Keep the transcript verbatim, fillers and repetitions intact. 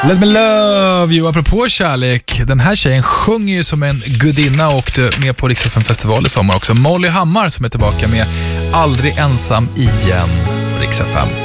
Let me love you. Apropå kärlek, den här tjejen sjunger ju som en gudinna och åkte med på Rix F M-festival i sommar också. Molly Hammar som är tillbaka med Aldrig ensam igen på Rix F M.